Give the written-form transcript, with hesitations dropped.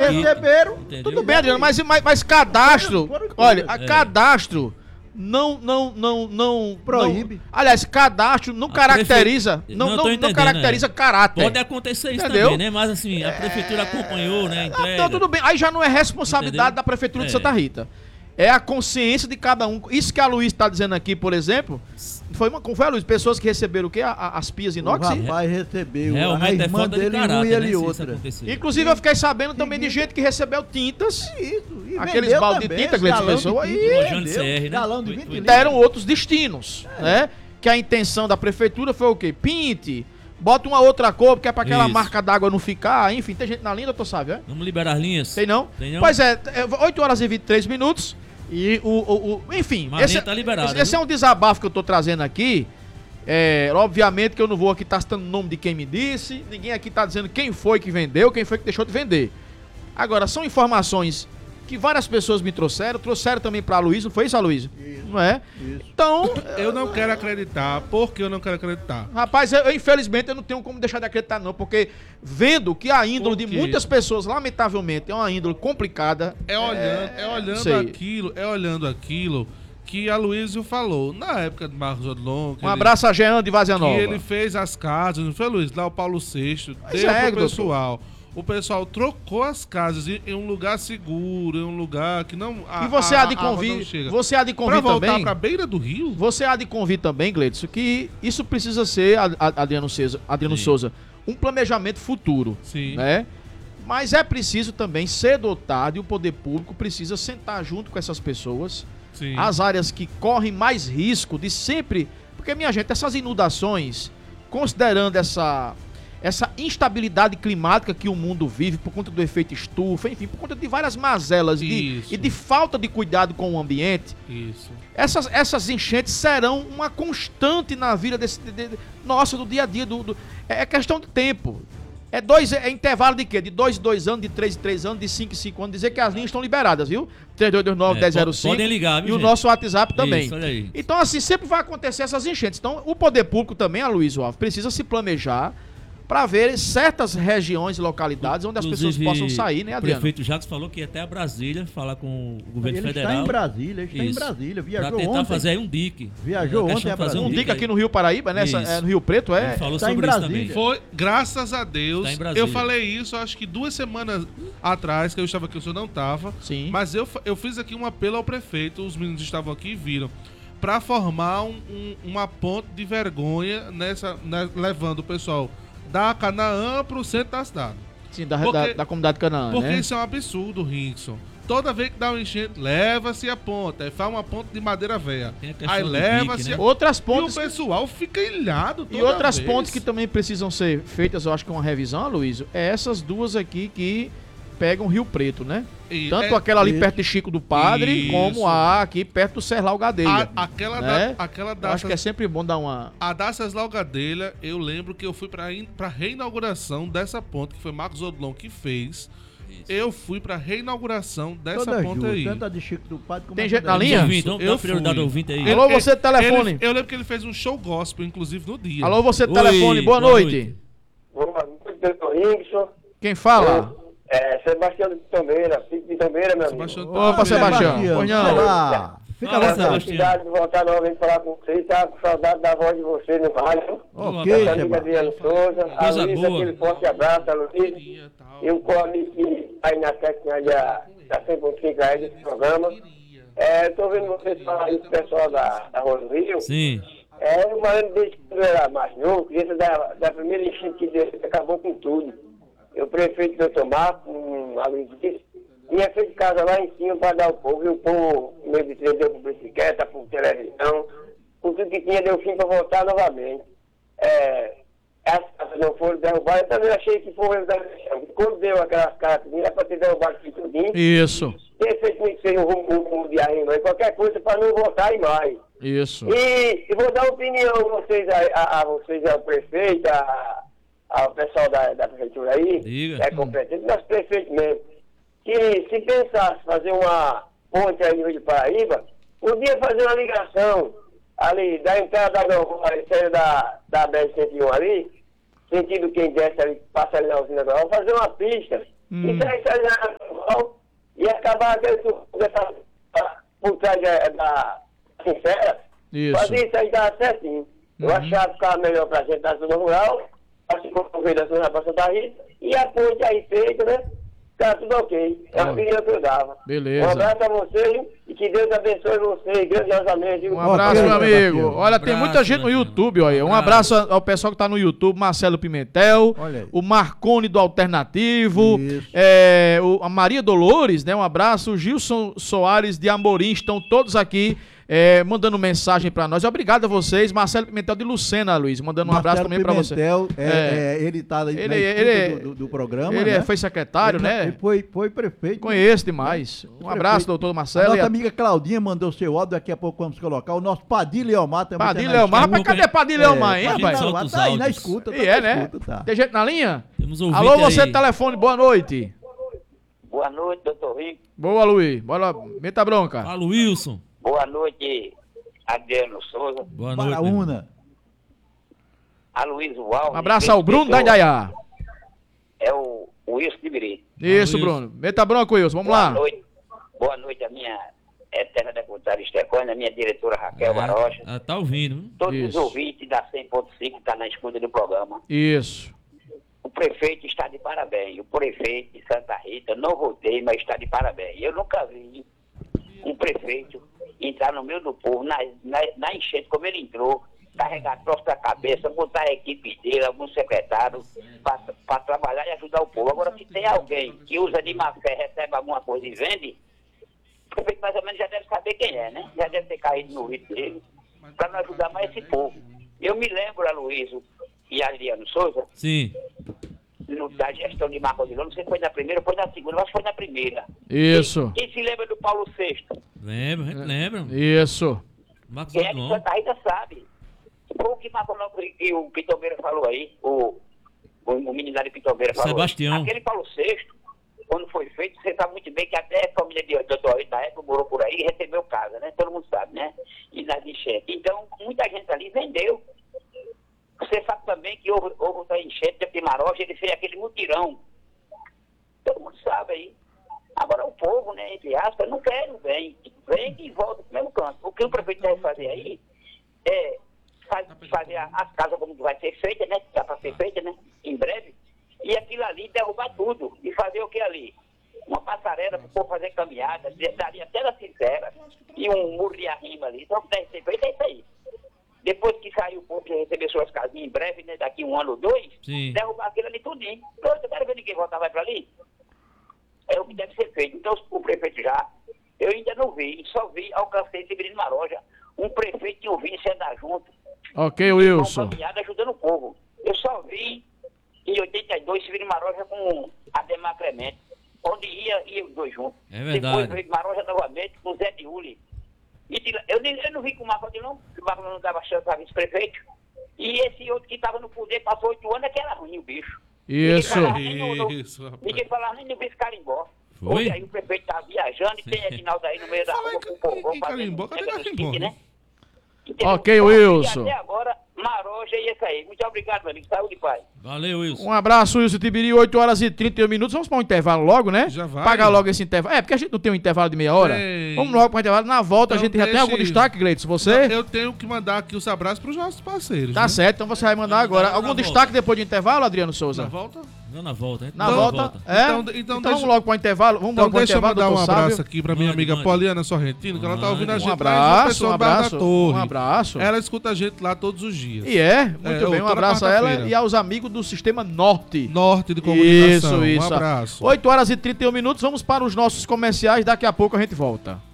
receberam. Entendeu? Tudo bem, Adriano, mas cadastro, olha, cadastro não Proíbe. Aliás, cadastro não caracteriza, Não, eu tô não entendendo, caracteriza caráter. Pode acontecer isso Entendeu? também, né? Mas assim, a prefeitura acompanhou, né? A entrega. Então tudo bem, aí já não é responsabilidade Entendeu? da prefeitura de É. Santa Rita. É a consciência de cada um. Isso que a Luiz está dizendo aqui, por exemplo, como foi a Luiz? Pessoas que receberam o quê? As pias O inox? rapaz recebeu. A Realmente é irmã falta de dele caráter, uma e né, ele se isso outra. acontecer. Inclusive eu fiquei sabendo também de gente que recebeu tintas. Isso. E Aqueles vendeu balde de também, tinta, esse Gleice galão de Pessoa, tinta, e Lojão de vendeu, CR, né? galão de Foi- 20 foi- litros. deram outros destinos, né? Que a intenção da prefeitura foi o quê? Pinte, bota uma outra cor, porque é pra aquela Isso. marca d'água não ficar, enfim, tem gente na linha, doutor Sávio, é? Vamos liberar as linhas? Tem não? Tem não? Pois é, 8 horas e 23 minutos e enfim, Mas nem tá liberado, esse é viu? um desabafo que eu tô trazendo aqui. Obviamente que eu não vou aqui estar citando o nome de quem me disse, ninguém aqui tá dizendo quem foi que vendeu, quem foi que deixou de vender. Agora, são informações que várias pessoas me trouxeram também pra Luiz, não foi isso, Luiz? Não é? Isso. Então, Eu não quero acreditar. Por que eu não quero acreditar? rapaz, infelizmente eu não tenho como deixar de acreditar não, porque vendo que a índole de Por quê? muitas pessoas, lamentavelmente, é uma índole complicada. É olhando aquilo que a Luísio falou. Na época de Marcos Odilon, Um abraço a Jean de Vazia que Nova. ele fez as casas, não foi, Luiz? Lá o Paulo VI, Mas deu é, pro doutor. pessoal. O pessoal trocou as casas em um lugar seguro, em um lugar que não... E você há de água não convir, chega. você há de Pra convir voltar também, pra beira do rio? você há de convir também, Gleidson, que isso precisa ser, Adriano Sim. Souza, um planejamento futuro, Sim. né? Mas é preciso também ser dotado e o poder público precisa sentar junto com essas pessoas, Sim. as áreas que correm mais risco de sempre, porque minha gente, essas inundações, considerando essa instabilidade climática que o mundo vive por conta do efeito estufa, enfim, por conta de várias mazelas Isso. e de falta de cuidado com o ambiente, Isso. essas enchentes serão uma constante na vida nossa, do dia a dia. É questão de tempo. É intervalo de quê? De 2 em 2 anos, de 3 em 3 anos, de 5 em 5 anos. Dizer que as linhas estão liberadas, viu? 3229-1005. Podem ligar, viu, E o gente? nosso WhatsApp também. Isso, olha aí. Então, assim, sempre vai acontecer essas enchentes. Então, o poder público também, Aloysio Alves, precisa se planejar para ver certas regiões e localidades onde as pessoas Inclusive, possam sair, né, O Adriano? prefeito Jacques falou que ia até a Brasília falar com o governo Ele federal. está em Brasília, Isso. Viajou Pra tentar ontem. fazer aí um dique. Viajou A questão ontem de a fazer Brasília. Um dica aqui no Rio Paraíba, né? Isso. No Rio Preto, Ele falou Tá em sobre isso Brasília. também. Foi, graças a Deus. Tá em Brasília. Eu falei isso, acho que 2 semanas atrás, que eu estava aqui, o senhor não estava. Sim. Mas eu fiz aqui um apelo ao prefeito, os meninos estavam aqui e viram, para formar uma ponte de vergonha levando o pessoal da Canaã para o centro da cidade. Sim, da comunidade Canaã, Porque né? isso é um absurdo, Rickson. Toda vez que dá um enchente, leva-se a ponte. Aí faz uma ponte de madeira velha. Tem a questão Aí do leva-se dique, né? Outras E o pontes pessoal fica ilhado toda e outras vez. pontes que também precisam ser feitas, eu acho que uma revisão, Luiz, é essas duas aqui que pegam Rio Preto, né? E Tanto aquela ali isso. perto de Chico do Padre, Isso. como a aqui perto do Serlau Gadelha. aquela né? aquela Eu acho que é sempre bom dar uma... A da Ceslau Gadelha, eu lembro que eu fui pra reinauguração dessa ponte, que foi Marcos Odilon que fez. Eu fui pra reinauguração dessa Todas ponte duas, aí. tanto a de Chico do Padre como Tem a gente da na linha? Ouvinte, vamos Eu dar prioridade fui. ao ouvinte aí. Alô, você de telefone. Eu lembro que ele fez um show gospel, inclusive, no dia. Alô, você de Oi, telefone, boa boa noite. Boa noite, doutor Rickson. Quem fala? Sebastião de Pitombeira, Pico de Pitombeira, meu amigo. Sebastião Opa, Sebastião. Pois não. Olá. Fica à Fala, vontade. Sebastião. Cidade de voltar novamente falar com você, tá com saudade da voz de você no rádio. Ok, Essa amiga Sebastião. Adriano Souza, a Coisa Luísa, boa. aquele forte abraço, a Luísa. E o Cole que tá aí na técnica da 100.5 aí desse programa. Tô vendo vocês falar aí com o pessoal da Rua do Rio. Sim. Uma ano desde que eu era mais novo, criança da primeira enchente que deu, acabou com tudo. O prefeito Dr. Marco, além disso, tinha feito casa lá em cima para dar ao povo, e o povo, meio de trem, deu por bicicleta, por televisão, por tudo que tinha, deu fim para voltar novamente. As casas não foram derrubadas, eu também achei que foi da eleição. Quando deu aquelas casas, era para ter derrubado tudo tudinho, Isso, ter feito nem que seja um rumo de arrimo, aí, qualquer coisa para não voltar em mais. isso. E vou dar opinião a vocês, a vocês, ao prefeito, ao pessoal da prefeitura aí, Diga. é competente, nosso prefeito mesmo, que se pensasse fazer uma ponte aí no Rio de Paraíba, podia fazer uma ligação ali da entrada da BR-101 ali, sentido quem desce ali, passa ali na usina agora, fazer uma pista, e sair e acabar aquele dessa por trás da sincera. Isso. Fazia isso aí dava certinho. Eu achava que ficava melhor pra gente da zona rural, pra se concorrer da zona pra Santa Rita, e a ponte aí feita, né? Tá tudo ok. É a opinião que eu dava. Beleza. Um abraço a vocês e que Deus abençoe vocês grandiosamente. Um abraço, meu amigo. Olha, tem abraço, muita gente no Latino. YouTube, olha. Um abraço ao pessoal que tá no YouTube, Marcelo Pimentel, Olha aí. o Marcone do Alternativo, Isso. a Maria Dolores, né? Um abraço, o Gilson Soares de Amorim, estão todos aqui mandando mensagem pra nós. Obrigado a vocês. Marcelo Pimentel de Lucena, Luiz, mandando um abraço também pra você. Pimentel, ele tá aí na escuta do programa, Ele né? foi secretário, né? Ele foi prefeito. Conheço demais. Um abraço, doutor A Marcelo. nossa amiga Claudinha mandou seu áudio, daqui a pouco vamos colocar. O nosso Padir Leomar também. Padir tá na Leomar, escuta. rapaz, cadê Padir Leomar, hein, a gente rapaz? solta Tá os aí na áudios. escuta. E é, né? Tá. Tem gente na linha? Temos ouvinte Alô, você aí. telefone, boa noite. Boa noite, doutor Rico. Boa, Luiz. Bora, meta bronca. Fala, Wilson. Boa noite, Adriano Souza. Boa noite. meu irmão. Paraúna. Aloysio Alves. Um abraço ao Bruno da Indaiá. É o Wilson de Biri. Isso, Wilson. Bruno. Meta bronca, Wilson. Vamos lá. Boa noite a minha eterna deputada Estefânia, a minha diretora Raquel Barocha. Tá ouvindo, viu? Todos Isso. os ouvintes da 100.5 que estão na escuta do programa. Isso. O prefeito está de parabéns. O prefeito de Santa Rita, não votei, mas está de parabéns. Eu nunca vi um prefeito entrar no meio do povo, na enchente, como ele entrou, carregar troço da cabeça, botar a equipe dele, algum secretário, para trabalhar e ajudar o povo. Agora, se tem alguém que usa de má fé, recebe alguma coisa e vende, o prefeito mais ou menos já deve saber quem é, né? Já deve ter caído no rito dele, para não ajudar mais esse povo. Eu me lembro, Aloysio e Adriano Souza, Sim. da gestão de Marcos Odilon, não sei se foi na primeira ou foi na segunda, mas foi na primeira. Isso. Quem se lembra do Paulo VI? Lembra, a gente lembra. Isso. Marcos Quem é de Odilon. Santa Rita sabe. Foi o que que o Pitombeira falou aí, o menino de Pitombeira falou. Sebastião. Aquele Paulo VI, quando foi feito, você sabe muito bem que até a família de Dr. Rita da época morou por aí e recebeu casa, né? Todo mundo sabe, né? E nas enchentes. Então, muita gente ali vendeu. Você sabe também que houve outra enchente de Maroja, ele fez aquele mutirão. Todo mundo sabe aí. Agora o povo, né, entre aspas, não quer, não vem. Vem e volta pro mesmo canto. O que o prefeito deve fazer aí é fazer as casas como vai ser feita, né? Dá para ser feita, né? Em breve. E aquilo ali derrubar tudo. E fazer o que ali? Uma passarela para o povo fazer caminhada, daria até da sincera. E um muro de arrima ali. Então o que deve ser feito é isso aí. Depois que sair o povo e receber suas casinhas em breve, né? Daqui 1 ano ou 2, Sim. derrubar aquilo ali tudinho. Pronto, eu quero ver ninguém voltar mais para ali. É o que deve ser feito. Então o prefeito já, eu ainda não vi, só vi, alcancei Severino Maroja, um prefeito que eu vi se andar junto, Ok, com Wilson. caminhada ajudando o povo. Eu só vi em 82 Severino Maroja com Ademar Clemente, onde ia os dois juntos. É verdade. Depois veio Maroja novamente com Zé de Uli. Eu não vi com o Marco Odilon, que o Marco não dava chance para vice-prefeito. E esse outro que estava no poder passou 8 anos, é que era ruim o bicho. Isso. Isso, rapaz. Ninguém falava nem no vice-carimbó. Foi? Hoje aí o prefeito tá viajando e tem Edinaldo aí no meio da Fala rua com o povão em carimbó, cadê carimbó? né? Ok, Wilson. E até agora, Maroja e esse aí. Muito obrigado, meu amigo. Saúde e paz. Valeu, Wilson. Um abraço, Wilson Tibiri, 8 horas e 31 minutos. Vamos para um intervalo logo, né? Já vai? Pagar logo esse intervalo. É, porque a gente não tem um intervalo de meia hora. Tem. Vamos logo para o intervalo. Na volta Então a gente já tem deixa algum aí. destaque, Gleitos? Você? Eu tenho que mandar aqui os abraços para os nossos parceiros. Tá né? certo, então você vai mandar agora. na Algum volta. destaque depois do intervalo, Adriano Souza? Na volta? Não, na volta. hein? Na Não, volta? É? Então vamos deixa- logo para o intervalo. Vamos Então logo para o deixa eu intervalo, mandar um doutor abraço Sábio. aqui pra minha Mande, amiga mande. Poliana Sorrentino, que ela tá ouvindo a Mande. gente Um lá em João abraço, Pessoa, um Barra da abraço, Torre. um abraço. Ela escuta a gente lá todos os dias. E muito bem, um toda abraço a ela quarta-feira. e aos amigos do Sistema Norte. Norte de comunicação. Isso. Um abraço. 8 horas e 31 minutos, vamos para os nossos comerciais, daqui a pouco a gente volta.